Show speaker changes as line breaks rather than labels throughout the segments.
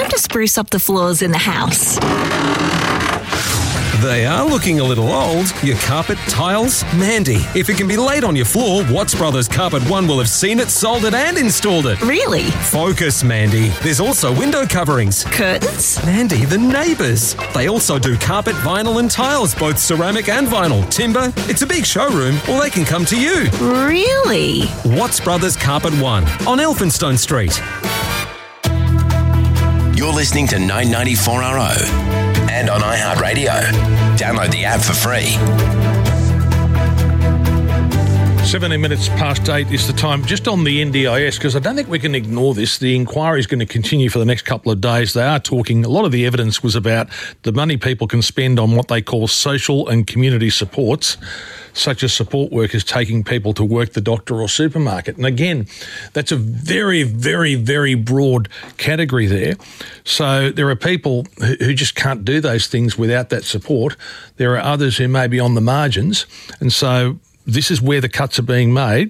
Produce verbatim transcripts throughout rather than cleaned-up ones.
time to spruce up the floors in the house.
They are looking a little old. Your carpet, tiles? Mandy, if it can be laid on your floor, Watts Brothers Carpet One will have seen it, sold it and installed it.
Really?
Focus, Mandy. There's also window coverings.
Curtains?
Mandy, the neighbours. They also do carpet, vinyl and tiles, both ceramic and vinyl. Timber. It's a big showroom, or they can come to you.
Really?
Watts Brothers Carpet One on Elphinstone Street.
You're listening to nine ninety-four R O and on iHeartRadio. Download the app for free.
seventeen minutes past eight is the time. Just on the N D I S, because I don't think we can ignore this. The inquiry is going to continue for the next couple of days. They are talking, a lot of the evidence was about the money people can spend on what they call social and community supports, such as support workers taking people to work, the doctor or supermarket. And again, that's a very, very, very broad category there. So there are people who just can't do those things without that support. There are others who may be on the margins. And so this is where the cuts are being made,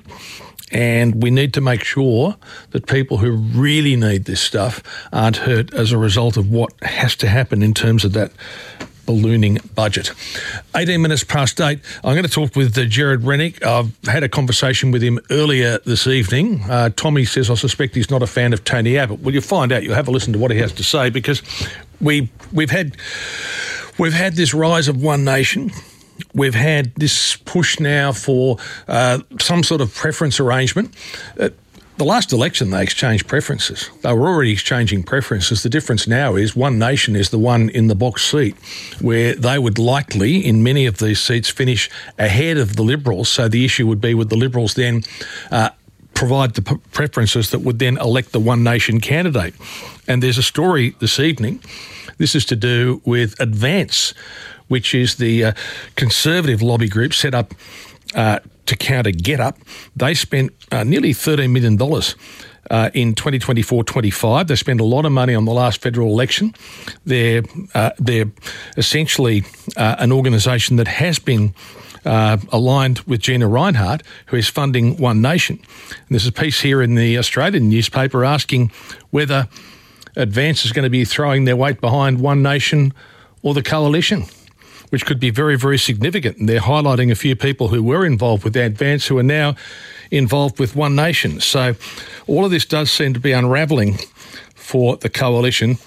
and we need to make sure that people who really need this stuff aren't hurt as a result of what has to happen in terms of that ballooning budget. eighteen minutes past eight. I'm going to talk with uh, Gerard Rennick. I've had a conversation with him earlier this evening. Uh, Tommy says, I suspect he's not a fan of Tony Abbott. Well, you'll find out. You'll have a listen to what he has to say, because we, we've had we've had this rise of One Nation. We've had this push now for uh, some sort of preference arrangement. Uh, the last election, they exchanged preferences. They were already exchanging preferences. The difference now is One Nation is the one in the box seat where they would likely, in many of these seats, finish ahead of the Liberals. So the issue would be, would the Liberals then uh, provide the p- preferences that would then elect the One Nation candidate? And there's a story this evening. This is to do with Advance, which is the uh, conservative lobby group set up uh, to counter GetUp. They spent uh, nearly thirteen million dollars uh, in twenty twenty-four twenty-five. They spent a lot of money on the last federal election. They're, uh, they're essentially uh, an organisation that has been uh, aligned with Gina Rinehart, who is funding One Nation. And there's a piece here in the Australian newspaper asking whether Advance is going to be throwing their weight behind One Nation or the coalition, which could be very, very significant. And they're highlighting a few people who were involved with Advance who are now involved with One Nation. So all of this does seem to be unravelling for the coalition.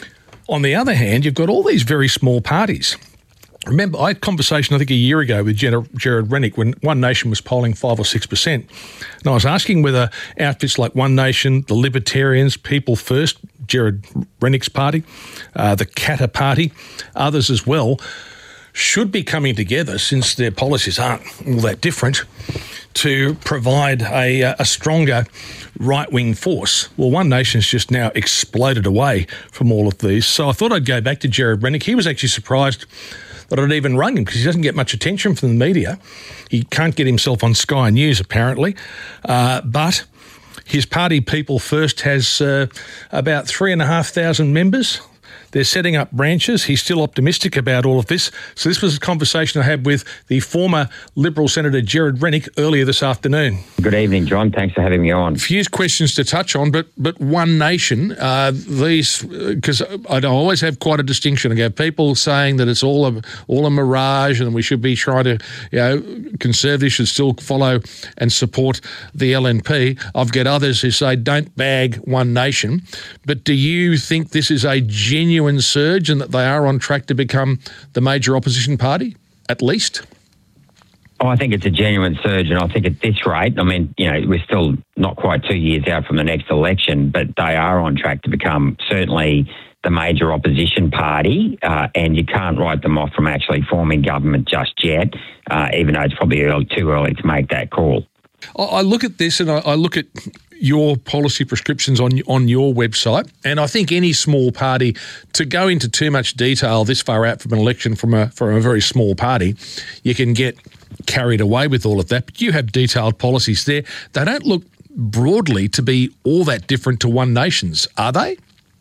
On the other hand, you've got all these very small parties. Remember, I had a conversation, I think, a year ago with Gerard Rennick when One Nation was polling five or six percent. And I was asking whether outfits like One Nation, the Libertarians, People First, Gerard Rennick's party, uh, the Katter Party, others as well, should be coming together, since their policies aren't all that different, to provide a, a stronger right-wing force. Well, One Nation's just now exploded away from all of these. So I thought I'd go back to Gerard Rennick. He was actually surprised that I'd even rung him, because he doesn't get much attention from the media. He can't get himself on Sky News, apparently. Uh, but his party, People First, has uh, about three and a half thousand members. They're setting up branches. He's still optimistic about all of this. So this was a conversation I had with the former Liberal Senator Gerard Rennick earlier this afternoon.
Good evening, John. Thanks for having me on.
A few questions to touch on, but but One Nation, uh, these, because I always have quite a distinction. I get people saying that it's all a, all a mirage and we should be trying to, you know, Conservatives should still follow and support the L N P. I've got others who say don't bag One Nation. But do you think this is a genuine surge and that they are on track to become the major opposition party, at least?
Oh, I think it's a genuine surge, and I think at this rate, I mean, you know, we're still not quite two years out from the next election, but they are on track to become certainly the major opposition party, uh, and you can't write them off from actually forming government just yet, uh, even though it's probably early, too early to make that call.
I look at this and I look at your policy prescriptions on on your website, and I think any small party, to go into too much detail this far out from an election from a from a very small party, you can get carried away with all of that. But you have detailed policies there. They don't look broadly to be all that different to One Nation's, are they?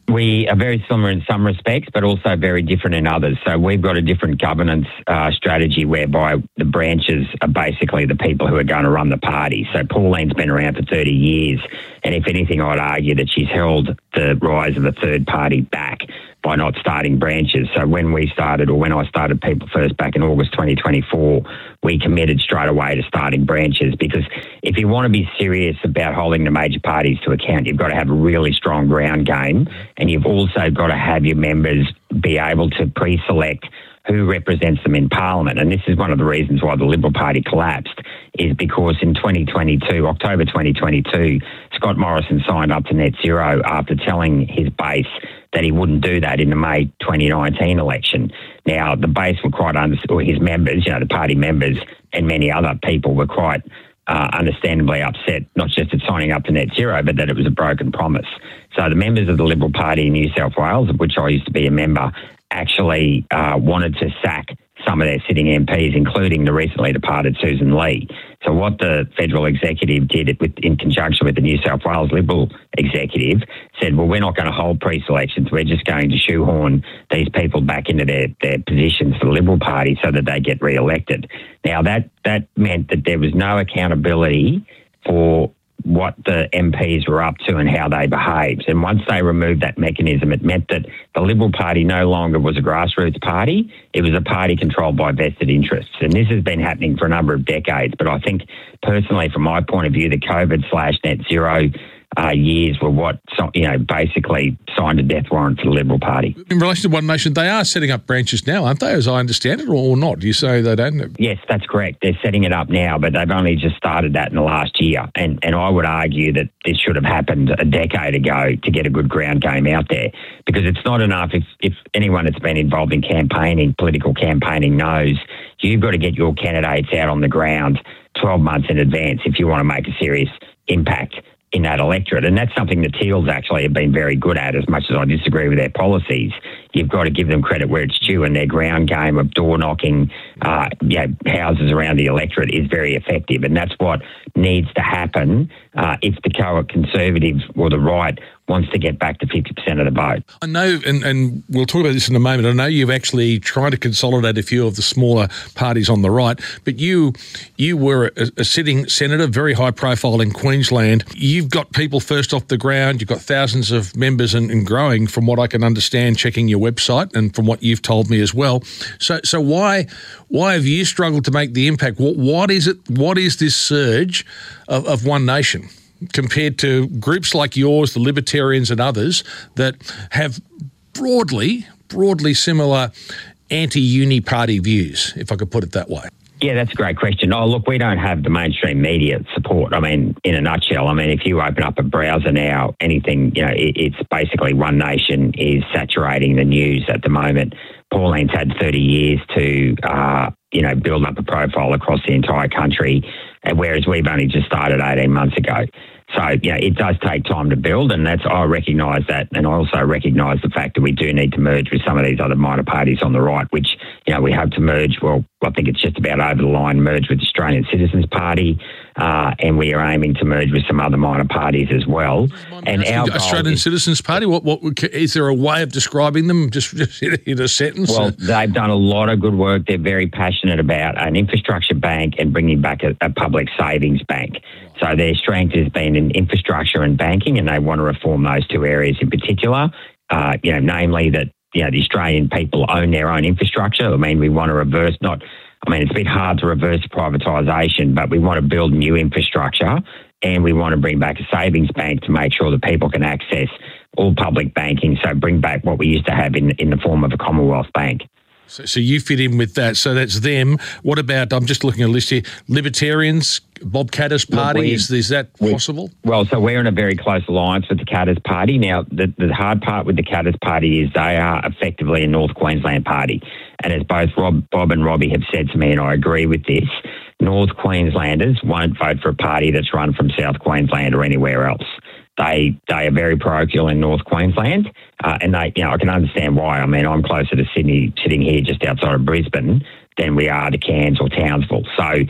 We are very similar in some respects, but also very different in others. So we've got a different governance uh, strategy whereby the branches are basically the people who are going to run the party. So Pauline's been around for thirty years, and if anything, I'd argue that she's held the rise of the third party back by not starting branches. So when we started, or when I started People First back in August twenty twenty-four, we committed straight away to starting branches, because if you want to be serious about holding the major parties to account, you've got to have a really strong ground game, and you've also got to have your members be able to pre-select who represents them in Parliament. And this is one of the reasons why the Liberal Party collapsed, is because in twenty twenty-two, October twenty twenty-two, Scott Morrison signed up to net zero after telling his base that he wouldn't do that in the May twenty nineteen election. Now, the base were quite, under- or his members, you know, the party members and many other people were quite uh, understandably upset, not just at signing up to net zero, but that it was a broken promise. So the members of the Liberal Party in New South Wales, of which I used to be a member, actually uh, wanted to sack some of their sitting M Ps, including the recently departed Susan Lee. So what the federal executive did with, in conjunction with the New South Wales Liberal executive said, well, we're not going to hold pre-selections. We're just going to shoehorn these people back into their, their positions for the Liberal Party so that they get re-elected. Now, that, that meant that there was no accountability for what the M Ps were up to and how they behaved. And once they removed that mechanism, it meant that the Liberal Party no longer was a grassroots party. It was a party controlled by vested interests. And this has been happening for a number of decades. But I think personally, from my point of view, the COVID slash net zero Uh, years were what, you know, basically signed a death warrant for the Liberal Party.
In relation to One Nation, they are setting up branches now, aren't they, as I understand it, or not? You say they don't?
Yes, that's correct. They're setting it up now, but they've only just started that in the last year. And, and I would argue that this should have happened a decade ago to get a good ground game out there, because it's not enough. If, if anyone that's been involved in campaigning, political campaigning knows, you've got to get your candidates out on the ground twelve months in advance if you want to make a serious impact in that electorate. And that's something the Teals actually have been very good at, as much as I disagree with their policies. You've got to give them credit where it's due, and their ground game of door knocking uh, you know, houses around the electorate is very effective. And that's what needs to happen uh, if the co-Conservative or the right wants to get back to fifty percent of the vote.
I know, and, and we'll talk about this in a moment, I know you've actually tried to consolidate a few of the smaller parties on the right, but you you were a, a sitting senator, very high profile in Queensland. You've got People First off the ground, you've got thousands of members and, and growing, from what I can understand, checking your website and from what you've told me as well. So so why why have you struggled to make the impact? What, what is it? What is this surge of, of One Nation compared to groups like yours, the Libertarians and others, that have broadly, broadly similar anti-uni party views, if I could put it that way?
Yeah, that's a great question. Oh, look, we don't have the mainstream media support. I mean, in a nutshell, I mean, if you open up a browser now, anything, you know, it, it's basically One Nation is saturating the news at the moment. Pauline's had thirty years to, uh, you know, build up a profile across the entire country, whereas we've only just started eighteen months ago. So, you know, it does take time to build, and that's, I recognise that, and I also recognise the fact that we do need to merge with some of these other minor parties on the right, which, you know, we hope to merge, well, I think it's just about over the line, merge with the Australian Citizens Party, uh, and we are aiming to merge with some other minor parties as well. And our
Australian is, Citizens Party, what, what is there a way of describing them, just, just in a sentence?
Well, they've done a lot of good work. They're very passionate about an infrastructure bank and bringing back a, a public savings bank. So their strength has been in infrastructure and banking, and they want to reform those two areas in particular, uh, you know, namely that, you know, the Australian people own their own infrastructure. I mean, we want to reverse not, I mean, it's a bit hard to reverse privatisation, but we want to build new infrastructure, and we want to bring back a savings bank to make sure that people can access all public banking. So bring back what we used to have in, in the form of a Commonwealth Bank.
So, so you fit in with that. So that's them. What about, I'm just looking at a list here, Libertarians, Bob Katter's party, we, is, is that we, possible?
Well, so we're in a very close alliance with the Katter's party. Now, the, the hard part with the Katter's party is they are effectively a North Queensland party. And as both Rob, Bob and Robbie have said to me, and I agree with this, North Queenslanders won't vote for a party that's run from South Queensland or anywhere else. They they are very parochial in North Queensland, uh, and they, you know, I can understand why. I mean, I'm closer to Sydney, sitting here just outside of Brisbane, than we are to Cairns or Townsville. So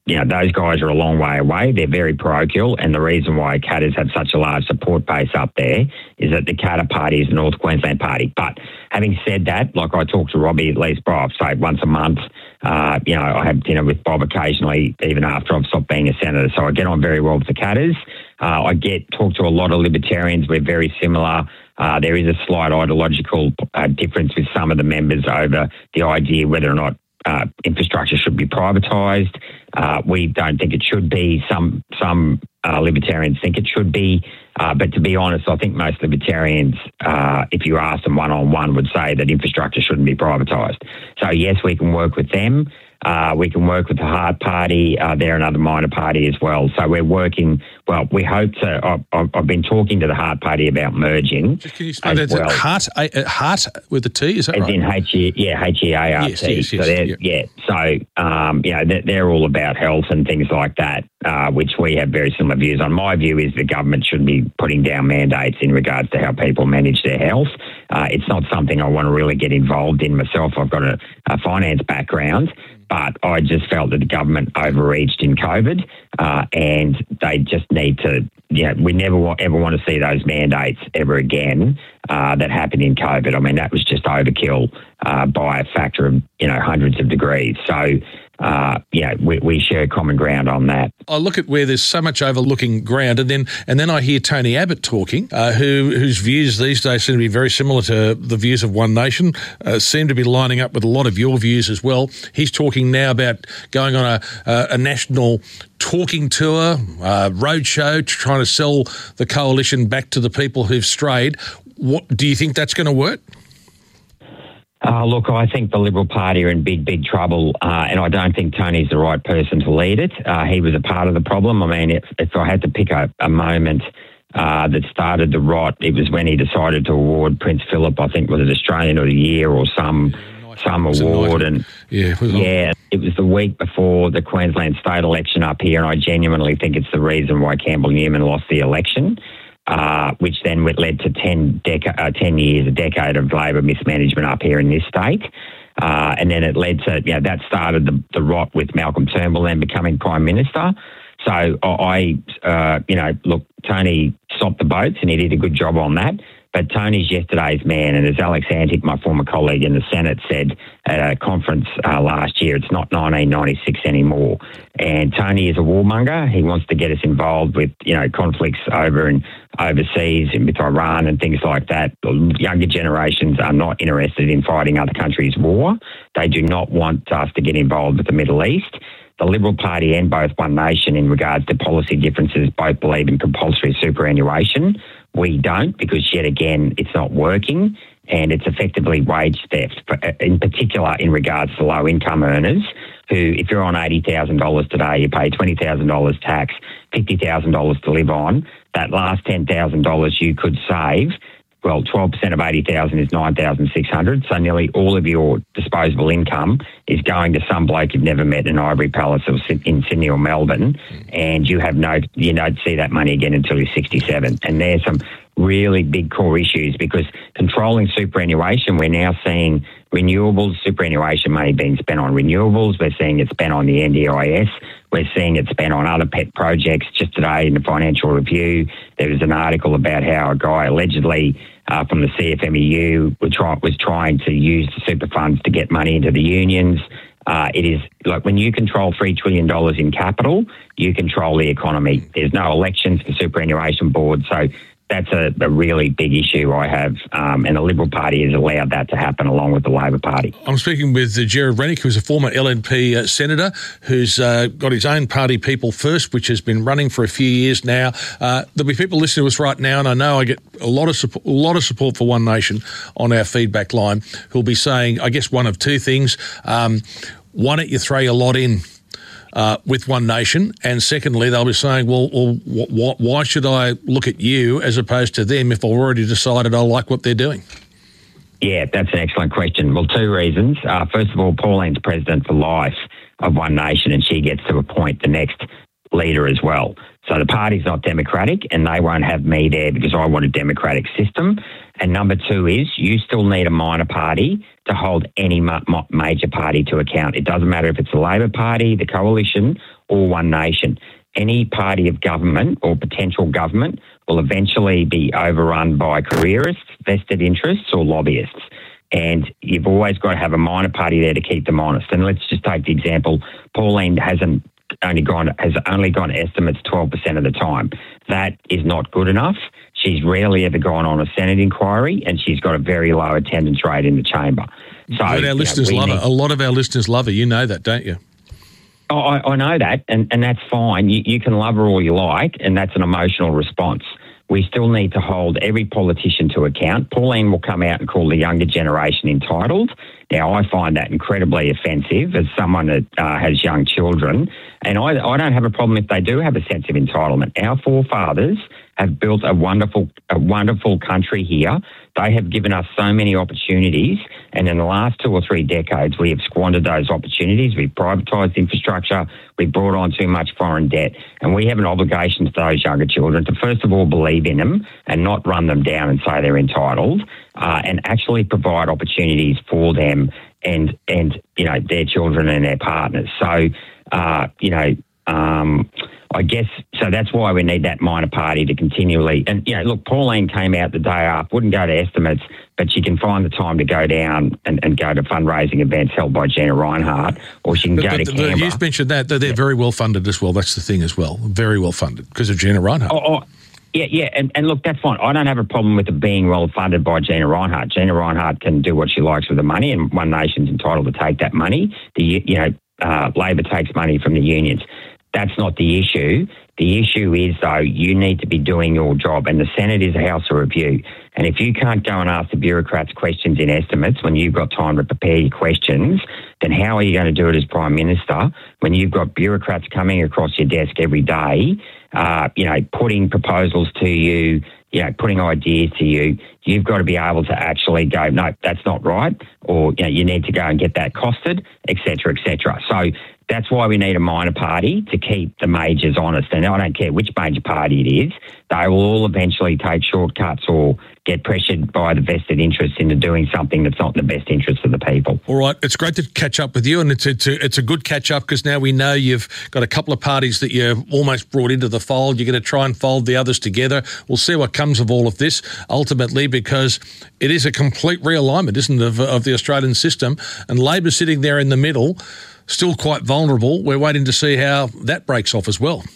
you know, those guys are a long way away. They're very parochial, and the reason why Katters have such a large support base up there is that the Katter Party is the North Queensland Party. But having said that, like I talk to Robbie at least, Bob, say once a month. Uh, you know, I have dinner with Bob occasionally, even after I've stopped being a senator. So I get on very well with the Katters. Uh, I get talk to a lot of libertarians. We're very similar. Uh, there is a slight ideological uh, difference with some of the members over the idea whether or not uh, infrastructure should be privatised. Uh, we don't think it should be. Some some uh, libertarians think it should be. Uh, but to be honest, I think most libertarians, uh, if you ask them one-on-one, would say that infrastructure shouldn't be privatised. So, yes, we can work with them. Uh, we can work with the Hart Party. Uh, they're another minor party as well. So we're working, well, we hope to, I've, I've been talking to the Hart Party about merging.
Just can you explain that? Well. Hart, uh, Hart with a T, is that
as
right?
In H E, yeah, H E A R T.
Yes, yes, yes,
so they're,
yeah.
yeah. So, um, you know, they're, they're all about health and things like that, uh, which we have very similar views on. My view is the government shouldn't be putting down mandates in regards to how people manage their health. Uh, it's not something I want to really get involved in myself. I've got a, a finance background. But I just felt that the government overreached in COVID, uh, and they just need to, you know, we never wa- ever want to see those mandates ever again uh, that happened in COVID. I mean, that was just overkill uh, by a factor of, you know, hundreds of degrees. So, uh, you know, we, we share common ground on that.
I look at where there's so much overlooking ground, and then and then I hear Tony Abbott talking, uh, who whose views these days seem to be very similar to the views of One Nation, uh, seem to be lining up with a lot of your views as well. He's talking now about going on a, a, a national talking tour, uh, roadshow, trying to sell the coalition back to the people who've strayed. What do you think that's going to work?
Uh, look, I think the Liberal Party are in big, big trouble, uh, and I don't think Tony's the right person to lead it. Uh, he was a part of the problem. I mean, if, if I had to pick a, a moment uh, that started the rot, it was when he decided to award Prince Philip, I think, was it Australian of the Year or some some award. And
yeah, it was
yeah, it was the week before the Queensland state election up here, and I genuinely think it's the reason why Campbell Newman lost the election. Uh, which then led to ten, deca- uh, ten years, a decade of Labor mismanagement up here in this state. Uh, and then it led to, you know, that started the, the rot with Malcolm Turnbull then becoming Prime Minister. So I, uh, you know, look, Tony stopped the boats and he did a good job on that. But Tony's yesterday's man, and as Alex Antic, my former colleague in the Senate, said at a conference uh, last year, it's not nineteen ninety-six anymore. And Tony is a warmonger. He wants to get us involved with, you know, conflicts over and overseas and with Iran and things like that. Younger generations are not interested in fighting other countries' war. They do not want us to get involved with the Middle East. The Liberal Party and both One Nation, in regards to policy differences, both believe in compulsory superannuation. We don't, because yet again, it's not working, and it's effectively wage theft, in particular in regards to low-income earners who, if you're on eighty thousand dollars today, you pay twenty thousand dollars tax, fifty thousand dollars to live on. That last ten thousand dollars you could save, well, twelve percent of eighty thousand dollars is nine thousand six hundred dollars, so nearly all of your disposable income is going to some bloke you've never met in Ivory Palace or in Sydney or Melbourne, and you have no, you don't see that money again until you're sixty-seven. And there's some really big core issues, because controlling superannuation, we're now seeing renewables, superannuation money being spent on renewables. We're seeing it spent on the N D I S. We're seeing it spent on other pet projects. Just today in the Financial Review, there was an article about how a guy allegedly uh, from the C F M E U was, try- was trying to use the super funds to get money into the unions. Uh, it is like when you control three trillion dollars in capital, you control the economy. There's no elections for superannuation boards, so that's a, a really big issue I have, um, and the Liberal Party has allowed that to happen along with the Labor Party.
I'm speaking with uh, Gerard Rennick, who's a former L N P uh, senator, who's uh, got his own party, People First, which has been running for a few years now. Uh, there'll be people listening to us right now, and I know I get a lot of support, a lot of support for One Nation on our feedback line, who'll be saying, I guess, one of two things. Um, why don't you throw your lot in Uh, with One Nation? And secondly, they'll be saying, well, well wh- wh- why should I look at you as opposed to them if I've already decided I like what they're doing?
Yeah, that's an excellent question. Well, two reasons. Uh, first of all, Pauline's president for life of One Nation, and she gets to appoint the next leader as well. So the party's not democratic, and they won't have me there because I want a democratic system. And number two is you still need a minor party to hold any ma- ma- major party to account. It doesn't matter if it's the Labor Party, the Coalition, or One Nation. Any party of government or potential government will eventually be overrun by careerists, vested interests or lobbyists. And you've always got to have a minor party there to keep them honest. And let's just take the example, Pauline hasn't only gone has only gone estimates twelve percent of the time. That is not good enough. She's rarely ever gone on a Senate inquiry, and she's got a very low attendance rate in the chamber. So
but our listeners know, love need, her. A lot of our listeners love her. You know that, don't you?
Oh, I, I know that, and, and that's fine. You, you can love her all you like, and that's an emotional response. We still need to hold every politician to account. Pauline will come out and call the younger generation entitled. Now, I find that incredibly offensive as someone that uh, has young children, and I, I don't have a problem if they do have a sense of entitlement. Our forefathers have built a wonderful, a wonderful country here. They have given us so many opportunities, and in the last two or three decades, we have squandered those opportunities. We've privatised infrastructure. We've brought on too much foreign debt, and we have an obligation to those younger children to first of all believe in them and not run them down and say they're entitled, uh, and actually provide opportunities for them and and you know their children and their partners. So uh, you know. Um, I guess, so that's why we need that minor party to continually, and, you know, look, Pauline came out the day up, wouldn't go to estimates, but she can find the time to go down and, and go to fundraising events held by Gina Rinehart, or she can
but,
go
but
to
the,
Canberra.
You mentioned that, that they're very well funded as well. That's the thing as well. Very well funded because of Gina Rinehart.
Oh, oh. Yeah, yeah, and, and look, that's fine. I don't have a problem with it being well funded by Gina Rinehart. Gina Rinehart can do what she likes with the money, and One Nation's entitled to take that money. The you know, uh, Labor takes money from the unions. That's not the issue. The issue is, though, you need to be doing your job, and the Senate is a house of review. And if you can't go and ask the bureaucrats questions in estimates when you've got time to prepare your questions, then how are you going to do it as Prime Minister when you've got bureaucrats coming across your desk every day, uh, you know, putting proposals to you, you know, putting ideas to you? You've got to be able to actually go, no, that's not right, or, you know, you need to go and get that costed, et cetera, et cetera. So that's why we need a minor party to keep the majors honest. And I don't care which major party it is, they will all eventually take shortcuts or get pressured by the vested interests into doing something that's not in the best interest of the people.
All right, it's great to catch up with you, and it's it's a, it's a good catch up because now we know you've got a couple of parties that you've almost brought into the fold. You're going to try and fold the others together. We'll see what comes of all of this ultimately, because it is a complete realignment, isn't it, of, of the Australian system, and Labor sitting there in the middle, still quite vulnerable. We're waiting to see how that breaks off as well.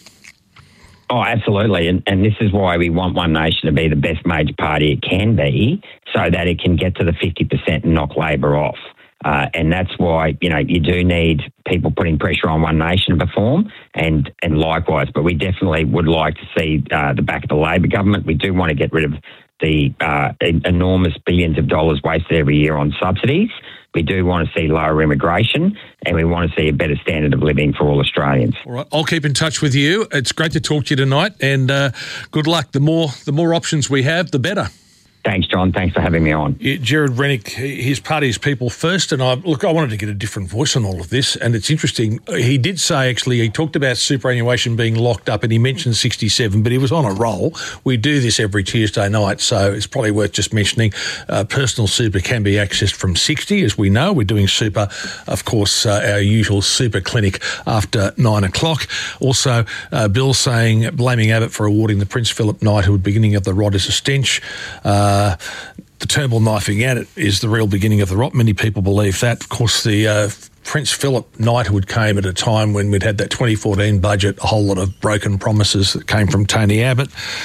Oh, absolutely. And, and this is why we want One Nation to be the best major party it can be, so that it can get to the fifty percent and knock Labor off. Uh, and that's why, you know, you do need people putting pressure on One Nation to perform, and, and likewise. But we definitely would like to see uh, the back of the Labor government. We do want to get rid of the uh, enormous billions of dollars wasted every year on subsidies. We do want to see lower immigration, and we want to see a better standard of living for all Australians.
All right, I'll keep in touch with you. It's great to talk to you tonight, and uh, good luck. The more the more options we have, the better.
Thanks, John. Thanks for having me on.
Yeah, Gerard Rennick, his party's People First, and I look, I wanted to get a different voice on all of this, and it's interesting. He did say, actually, he talked about superannuation being locked up, and he mentioned sixty-seven, but he was on a roll. We do this every Tuesday night, so it's probably worth just mentioning. Uh, personal super can be accessed from sixty, as we know. We're doing super, of course, uh, our usual super clinic after nine o'clock. Also, uh, Bill saying, blaming Abbott for awarding the Prince Philip Knighthood beginning of the rot is a stench. Uh, Uh, the Turnbull knifing at it is the real beginning of the rot. Many people believe that. Of course, the uh, Prince Philip knighthood came at a time when we'd had that twenty fourteen budget, a whole lot of broken promises that came from Tony Abbott.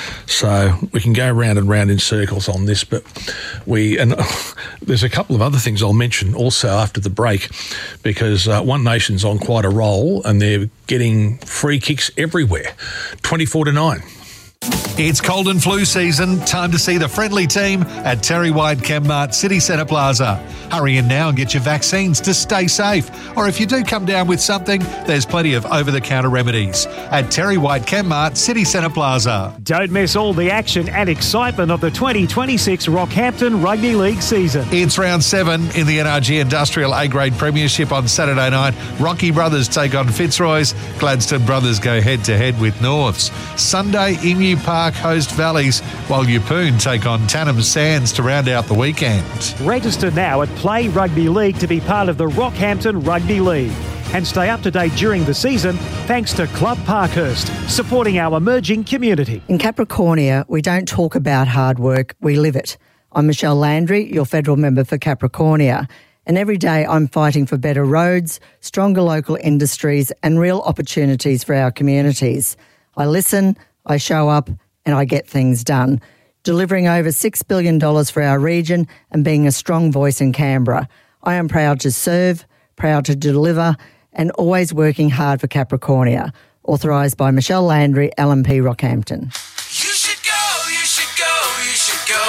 So we can go round and round in circles on this, but we, and uh, there's a couple of other things I'll mention also after the break, because uh, One Nation's on quite a roll and they're getting free kicks everywhere, twenty-four to nine.
It's cold and flu season. Time to see the friendly team at Terry White Chemmart City Centre Plaza. Hurry in now and get your vaccines to stay safe. Or if you do come down with something, there's plenty of over-the-counter remedies at Terry White Chemmart City Centre Plaza.
Don't miss all the action and excitement of the twenty twenty-six Rockhampton Rugby League season.
It's round seven in the N R G Industrial A-Grade Premiership on Saturday night. Rocky Brothers take on Fitzroy's. Gladstone Brothers go head-to-head with Norths. Sunday, Emu Park host Valleys, while Yeppoon take on Tannum Sands to round out the weekend.
Register now at Play Rugby League to be part of the Rockhampton Rugby League. and stay up to date during the season thanks to Club Parkhurst, supporting our emerging community.
In Capricornia, we don't talk about hard work, we live it. I'm Michelle Landry, your federal member for Capricornia, and every day I'm fighting for better roads, stronger local industries and real opportunities for our communities. I listen, I show up and I get things done, delivering over six billion dollars for our region and being a strong voice in Canberra. I am proud to serve, proud to deliver and always working hard for Capricornia. Authorised by Michelle Landry, L M P Rockhampton.
You should go, you should go, you should go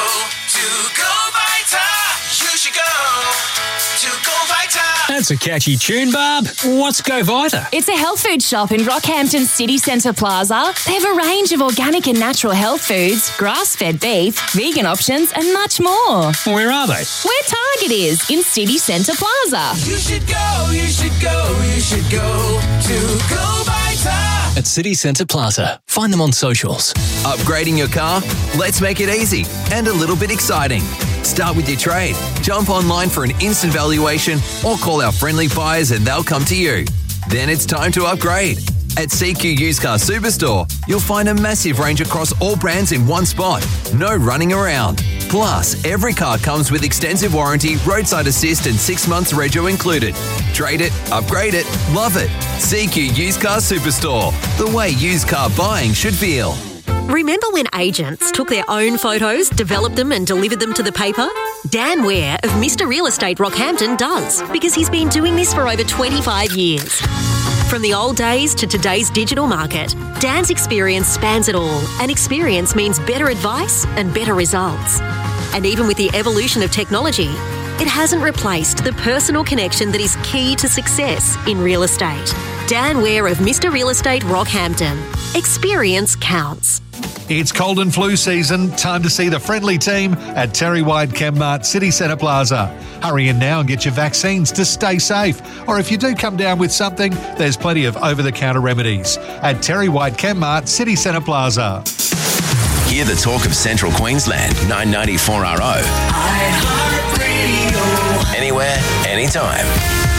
to Go Vita. You should go to Go Vita.
That's a catchy tune, Barb. What's Go Vita?
It's a health food shop in Rockhampton City Centre Plaza. They have a range of organic and natural health foods, grass-fed beef, vegan options and much more.
Where are they?
Where Target is, in City Centre Plaza.
You should go, you should go, you should go to Go Vita.
At City Centre Plaza. Find them on socials.
Upgrading your car? Let's make it easy and a little bit exciting. Start with your trade. Jump online for an instant valuation or call our friendly buyers and they'll come to you. Then it's time to upgrade. At C Q Used Car Superstore, you'll find a massive range across all brands in one spot. No running around. Plus, every car comes with extensive warranty, roadside assist and six months rego included. Trade it, upgrade it, love it. C Q Used Car Superstore. The way used car buying should feel.
Remember when agents took their own photos, developed them and delivered them to the paper? Dan Ware of Mister Real Estate Rockhampton does, because he's been doing this for over twenty-five years. From the old days to today's digital market, Dan's experience spans it all, and experience means better advice and better results. And even with the evolution of technology, it hasn't replaced the personal connection that is key to success in real estate. Dan Ware of Mister Real Estate Rockhampton. Experience counts.
It's cold and flu season. Time to see the friendly team at Terry White Chemmart City Centre Plaza. Hurry in now and get your vaccines to stay safe. Or if you do come down with something, there's plenty of over-the-counter remedies at Terry White Chemmart City Centre Plaza.
Hear the talk of Central Queensland, nine ninety-four R O. iHeartRadio. Anywhere, anytime.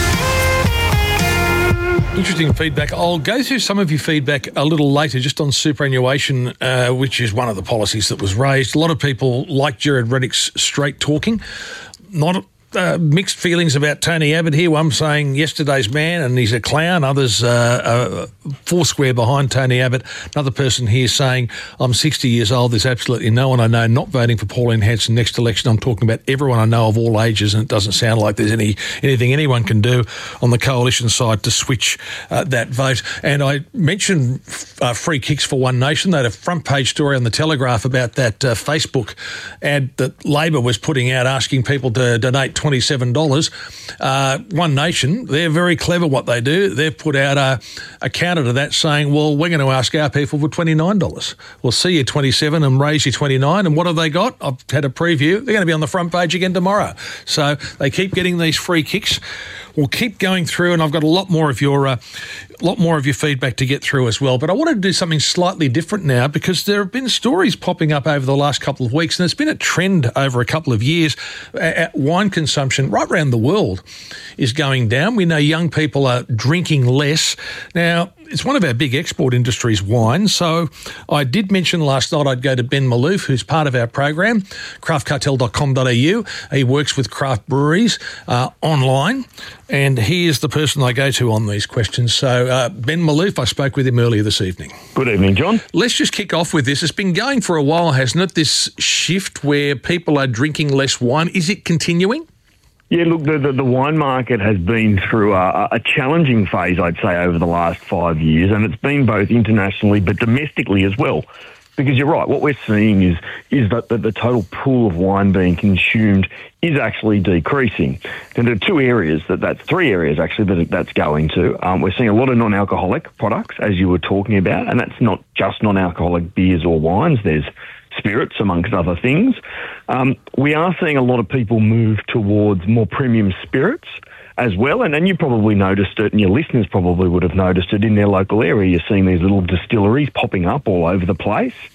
Interesting feedback. I'll go through some of your feedback a little later just on superannuation, uh, which is one of the policies that was raised. A lot of people like Jared Reddick's straight talking. Not uh, mixed feelings about Tony Abbott here. One saying yesterday's man and he's a clown. Others uh, uh, four square behind Tony Abbott. Another person here saying, I'm sixty years old. There's absolutely no one I know not voting for Pauline Hanson next election. I'm talking about everyone I know of all ages, and it doesn't sound like there's any anything anyone can do on the coalition side to switch uh, that vote. And I mentioned uh, free kicks for One Nation. They had a front page story on the Telegraph about that uh, Facebook ad that Labor was putting out asking people to donate twenty-seven dollars. Uh, One Nation, they're very clever what they do. They've put out a, a counter to that saying, well, we're going to ask our people for twenty-nine dollars. We'll see you twenty-seven and raise you twenty-nine. And what have they got? I've had a preview. They're going to be on the front page again tomorrow. So they keep getting these free kicks. We'll keep going through, and I've got a lot more of your, uh, lot more of your feedback to get through as well. But I wanted to do something slightly different now, because there have been stories popping up over the last couple of weeks, and it's been a trend over a couple of years. Uh, wine consumption right around the world is going down. We know young people are drinking less now. It's one of our big export industries, wine. So I did mention last night I'd go to Ben Malouf, who's part of our program, craft cartel dot com dot a u. He works with craft breweries uh, online, and he is the person I go to on these questions. So uh, Ben Malouf, I spoke with him earlier this evening.
Good evening, John.
Let's just kick off with this. It's been going for a while, hasn't it, this shift where people are drinking less wine. Is it continuing?
Yeah, look, the, the, the wine market has been through a, a challenging phase, I'd say, over the last five years, and it's been both internationally but domestically as well. Because you're right, what we're seeing is is that the, the total pool of wine being consumed is actually decreasing. And there are two areas, that that's three areas actually that that's going to. Um, we're seeing a lot of non-alcoholic products, as you were talking about, and that's not just non-alcoholic beers or wines. There's spirits, amongst other things. Um, we are seeing a lot of people move towards more premium spirits as well, and, and you probably noticed it, and your listeners probably would have noticed it in their local area. You're seeing these little distilleries popping up all over the place.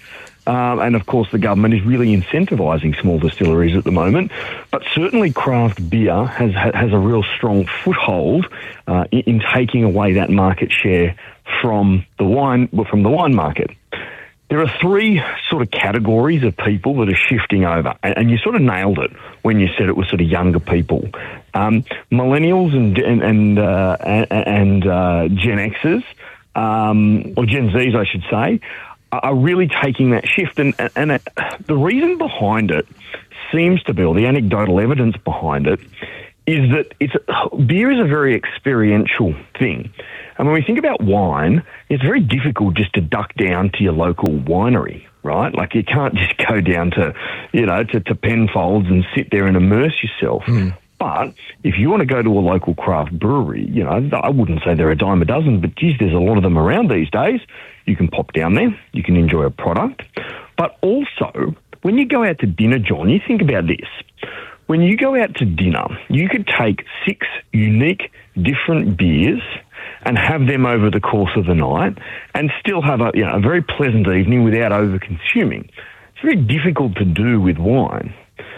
Um, and, of course, the government is really incentivising small distilleries at the moment. But certainly craft beer has has a real strong foothold uh, in, in taking away that market share from the wine well, from the wine market. There are three sort of categories of people that are shifting over, and, and you sort of nailed it when you said it was sort of younger people. Um, millennials and and and, uh, and uh, Gen Xers, um, or Gen Zs, I should say, are really taking that shift. And, and it, the reason behind it seems to be, or the anecdotal evidence behind it, is that it's beer is a very experiential thing. And when we think about wine, it's very difficult just to duck down to your local winery, right? Like you can't just go down to, you know, to, to Penfolds and sit there and immerse yourself. Mm. But if you want to go to a local craft brewery, you know, I wouldn't say they're a dime a dozen, but geez, there's a lot of them around these days. You can pop down there, you can enjoy a product. But also, when you go out to dinner, John, you think about this. When you go out to dinner, you could take six unique different beers and have them over the course of the night and still have a, you know, a very pleasant evening without over-consuming. It's very difficult to do with wine.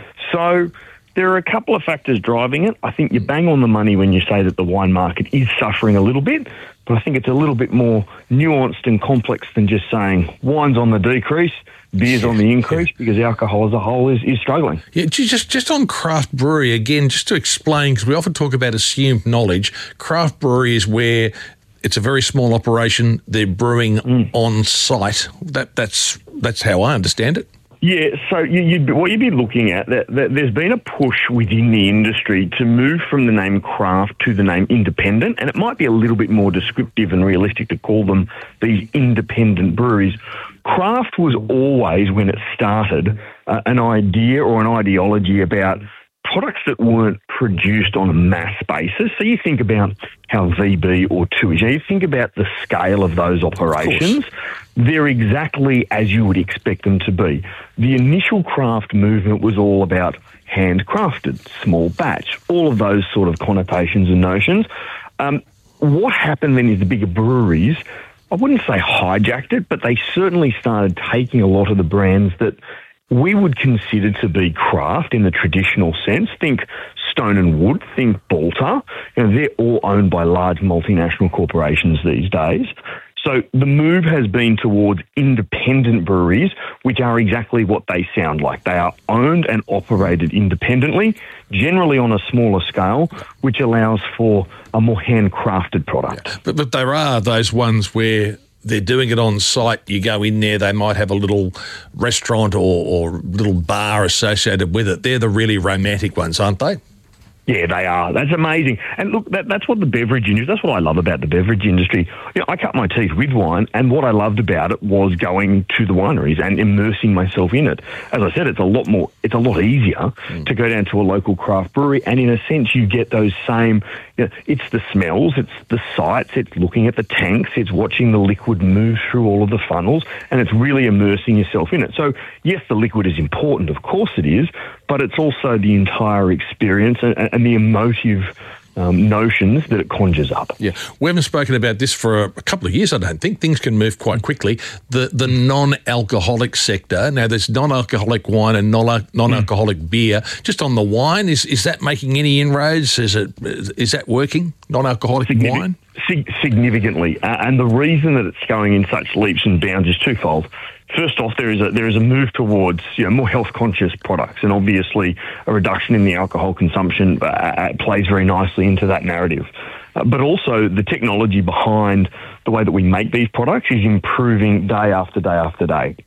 So there are a couple of factors driving it. I think you bang on the money when you say that the wine market is suffering a little bit, but I think it's a little bit more nuanced and complex than just saying wine's on the decrease, beer's on the increase, because alcohol as a whole is, is struggling.
Yeah, just just on craft brewery, again, just to explain, because we often talk about assumed knowledge, craft brewery is where it's a very small operation, they're brewing mm. on site. That That's that's how I understand it.
Yeah, so you, you'd, what you'd be looking at, that, that there's been a push within the industry to move from the name craft to the name independent, and it might be a little bit more descriptive and realistic to call them these independent breweries. Craft was always, when it started, uh, an idea or an ideology about products that weren't produced on a mass basis. So you think about how V B or Tooheys, you think about the scale of those operations. Of they're exactly as you would expect them to be. The initial craft movement was all about handcrafted, small batch, all of those sort of connotations and notions. Um, what happened then is the bigger breweries, I wouldn't say hijacked it, but they certainly started taking a lot of the brands that we would consider to be craft in the traditional sense. Think Stone and Wood, think Balter. You know, they're all owned by large multinational corporations these days. So the move has been towards independent breweries, which are exactly what they sound like. They are owned and operated independently, generally on a smaller scale, which allows for a more handcrafted product.
Yeah. But, but there are those ones where they're doing it on site. You go in there, they might have a little restaurant or, or little bar associated with it. They're the really romantic ones, aren't they?
Yeah, they are. That's amazing. And look, that, that's what the beverage industry, that's what I love about the beverage industry. You know, I cut my teeth with wine, and what I loved about it was going to the wineries and immersing myself in it. As I said, it's a lot more, it's a lot easier mm. to go down to a local craft brewery, and in a sense, you get those same, you know, it's the smells, it's the sights, it's looking at the tanks, it's watching the liquid move through all of the funnels, and it's really immersing yourself in it. So, yes, the liquid is important, of course it is, but it's also the entire experience and, and the emotive um, notions that it conjures up.
Yeah, we haven't spoken about this for a couple of years, I don't think. Things can move quite quickly. The the non-alcoholic sector, now there's non-alcoholic wine and non- non-alcoholic mm. beer. Just on the wine, is is that making any inroads? Is it is that working, non-alcoholic Signific- wine?
Sig- significantly. Uh, and the reason that it's going in such leaps and bounds is twofold. First off, there is a there is a move towards, you know, more health conscious products, and obviously a reduction in the alcohol consumption uh, plays very nicely into that narrative. Uh, but also the technology behind the way that we make these products is improving day after day after day.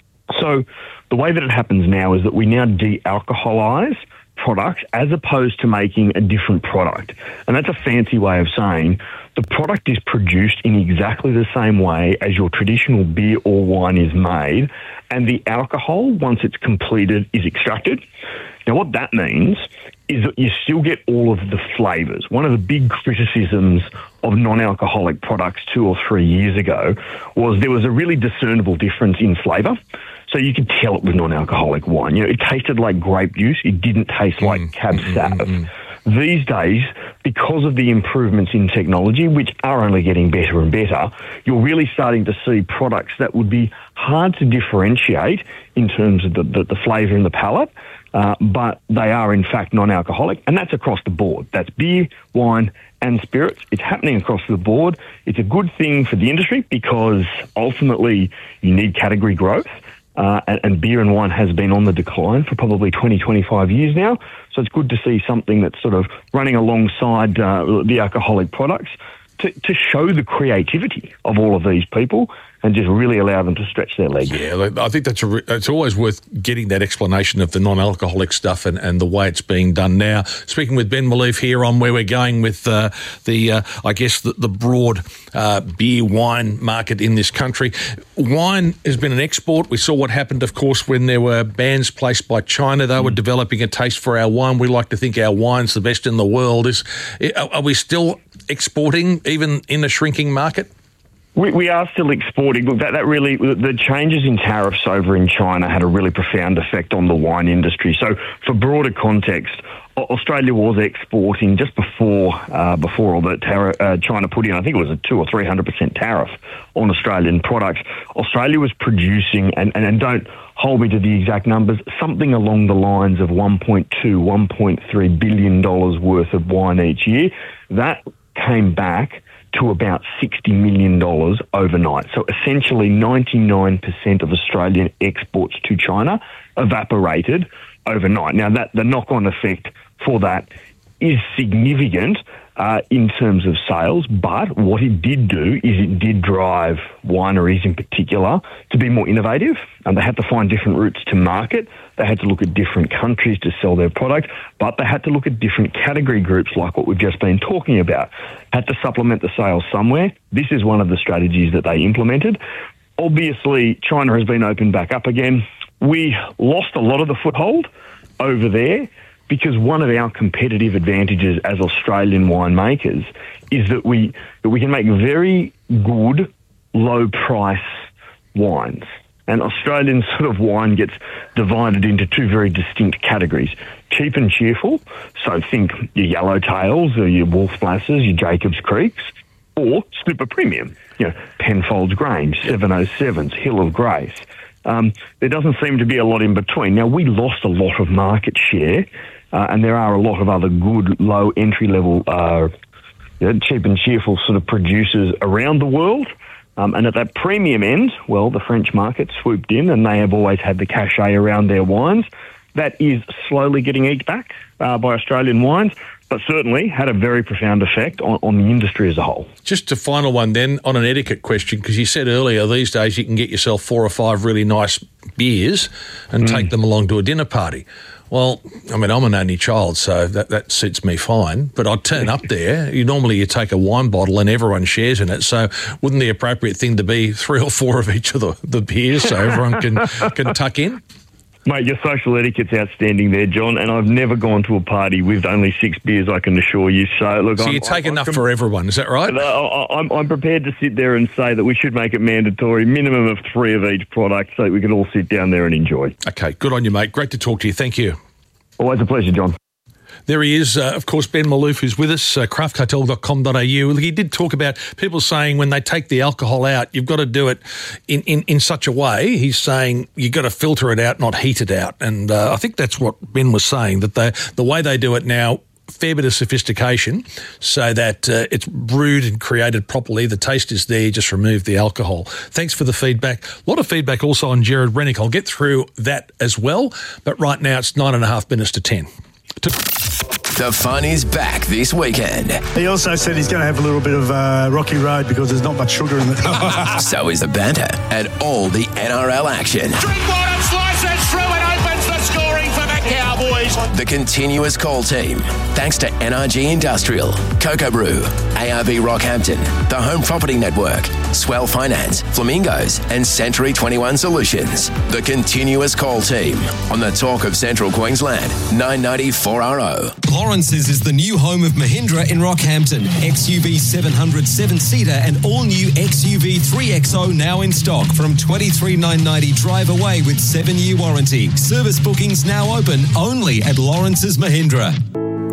So the way that it happens now is that we now de-alcoholize products as opposed to making a different product. And that's a fancy way of saying the product is produced in exactly the same way as your traditional beer or wine is made, and the alcohol, once it's completed, is extracted. Now, what that means is that you still get all of the flavours. One of the big criticisms of non-alcoholic products two or three years ago was there was a really discernible difference in flavour. So you could tell it was non-alcoholic wine. You know, it tasted like grape juice. It didn't taste like Cab Sav. Mm-hmm. These days, because of the improvements in technology, which are only getting better and better, you're really starting to see products that would be hard to differentiate in terms of the, the, the flavour and the palate, uh, but they are in fact non-alcoholic, and that's across the board. That's beer, wine and spirits. It's happening across the board. It's a good thing for the industry because ultimately you need category growth. Uh, and, and beer and wine has been on the decline for probably twenty, twenty-five years now. So it's good to see something that's sort of running alongside uh, the alcoholic products to, to show the creativity of all of these people and just really allow them to stretch their legs.
Yeah, I think that's a re- it's always worth getting that explanation of the non-alcoholic stuff and, and the way it's being done now. Speaking with Ben Malouf here on where we're going with uh, the, uh, I guess, the, the broad uh, beer, wine market in this country. Wine has been an export. We saw what happened, of course, when there were bans placed by China. They mm. were developing a taste for our wine. We like to think our wine's the best in the world. Is Are we still exporting, even in a shrinking market?
We, we are still exporting. Look, that, that really, the changes in tariffs over in China had a really profound effect on the wine industry. So for broader context, Australia was exporting just before uh, before all the tar- uh, China put in, I think it was a two or three hundred percent tariff on Australian products. Australia was producing, and, and, and don't hold me to the exact numbers, something along the lines of one point two, one point three billion dollars worth of wine each year. That came back to about sixty million dollars overnight. So essentially ninety-nine percent of Australian exports to China evaporated overnight. Now, that the knock-on effect for that is significant uh, in terms of sales, but what it did do is it did drive wineries in particular to be more innovative, and they had to find different routes to market. They had to look at different countries to sell their product, but they had to look at different category groups like what we've just been talking about. Had to supplement the sales somewhere. This is one of the strategies that they implemented. Obviously, China has been opened back up again. We lost a lot of the foothold over there because one of our competitive advantages as Australian winemakers is that we that we can make very good, low-price wines. And Australian sort of wine gets divided into two very distinct categories. Cheap and cheerful, so think your Yellowtails or your Wolf Blasses, your Jacobs Creeks, or super premium, you know, Penfolds Grange, seven oh sevens, Hill of Grace. Um, there doesn't seem to be a lot in between. Now, we lost a lot of market share, uh, and there are a lot of other good, low entry-level, uh, you know, cheap and cheerful sort of producers around the world. Um, and at that premium end, well, the French market swooped in, and they have always had the cachet around their wines. That is slowly getting eked back uh, by Australian wines, but certainly had a very profound effect on, on the industry as a whole.
Just a final one then on an etiquette question, because you said earlier these days you can get yourself four or five really nice beers and mm. take them along to a dinner party. Well, I mean, I'm an only child, so that, that suits me fine. But I'd turn up there. You normally you take a wine bottle and everyone shares in it. So wouldn't the appropriate thing to be three or four of each of the, the beers so everyone can can tuck in?
Mate, your social etiquette's outstanding there, John, and I've never gone to a party with only six beers, I can assure you. So, look,
so
I'm,
you take
I'm,
enough
I'm,
for everyone, is that right?
Uh, I'm, I'm prepared to sit there and say that we should make it mandatory, minimum of three of each product, so that we can all sit down there and enjoy.
Okay, good on you, mate. Great to talk to you. Thank you.
Always a pleasure, John.
There he is, uh, of course, Ben Malouf, who's with us, uh, craft cartel dot com dot a u. He did talk about people saying when they take the alcohol out, you've got to do it in, in, in such a way. He's saying you've got to filter it out, not heat it out. And uh, I think that's what Ben was saying, that they, the way they do it now, fair bit of sophistication so that uh, it's brewed and created properly. The taste is there, you just remove the alcohol. Thanks for the feedback. A lot of feedback also on Jared Rennick. I'll get through that as well, but right now it's nine and a half minutes to ten. To-
The fun is back this weekend.
He also said he's going to have a little bit of uh, rocky road because there's not much sugar in it.
So is the banter and all the N R L action.
Drinkwater slices through and opens the scoring for the Cowboys.
The continuous call team. Thanks to N R G Industrial, Cocoa Brew, A R B Rockhampton, the Home Property Network, Swell Finance, Flamingos, and Century twenty-one Solutions. The continuous call team on the Talk of Central Queensland, nine ninety four R O.
Lawrence's is the new home of Mahindra in Rockhampton. X U V seven hundred seven-seater and all-new X U V three X O now in stock from twenty-three thousand nine hundred ninety dollars drive away with seven-year warranty. Service bookings now open only at Lawrence's Mahindra.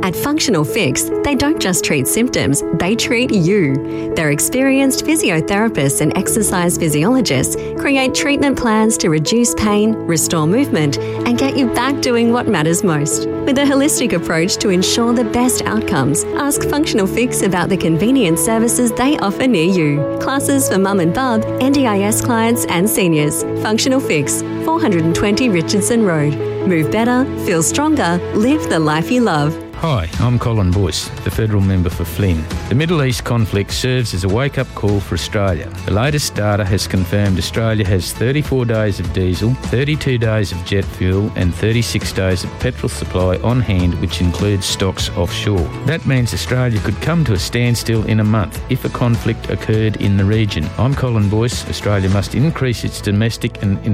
At Functional Fix, they don't just treat symptoms, they treat you. Their experienced physiotherapists and exercise physiologists create treatment plans to reduce pain, restore movement, and get you back doing what matters most. With a holistic approach to ensure the best outcomes, ask Functional Fix about the convenient services they offer near you. Classes for mum and bub, N D I S clients and seniors. Functional Fix, four twenty Richardson Road. Move better, feel stronger, live the life you love.
Hi, I'm Colin Boyce, the federal member for Flynn. The Middle East conflict serves as a wake-up call for Australia. The latest data has confirmed Australia has thirty-four days of diesel, thirty-two days of jet fuel and thirty-six days of petrol supply on hand, which includes stocks offshore. That means Australia could come to a standstill in a month if a conflict occurred in the region. I'm Colin Boyce. Australia must increase its domestic and